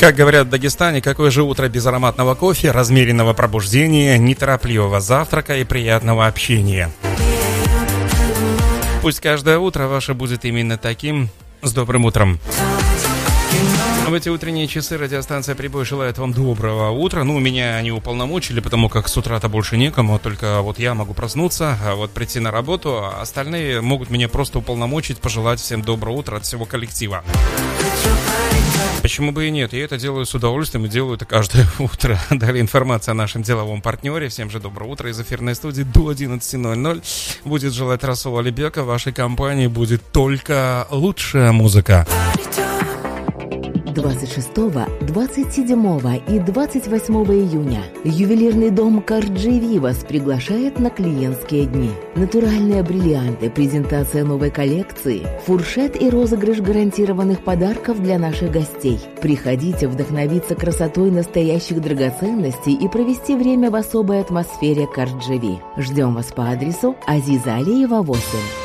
Как говорят в Дагестане, какое же утро без ароматного кофе, размеренного пробуждения, неторопливого завтрака и приятного общения. Пусть каждое утро ваше будет именно таким. С добрым утром. В эти утренние часы радиостанция «Прибой» желает вам доброго утра. Ну, меня не уполномочили, потому как с утра-то больше некому. Только вот я могу проснуться, а вот прийти на работу. А остальные могут меня просто уполномочить, пожелать всем доброго утра от всего коллектива. Почему бы и нет? Я это делаю с удовольствием и делаю это каждое утро. Далее информация о нашем деловом партнере. Всем же доброе утро из эфирной студии до 11:00. Будет желать Расул Алибека. В вашей компании будет только лучшая музыка. 26, 27 и 28 июня ювелирный дом Карджи Вивас приглашает на клиентские дни. Натуральные бриллианты, презентация новой коллекции, фуршет и розыгрыш гарантированных подарков для наших гостей. Приходите вдохновиться красотой настоящих драгоценностей и провести время в особой атмосфере Карджи Ви. Ждем вас по адресу Азиза Алиева, 8.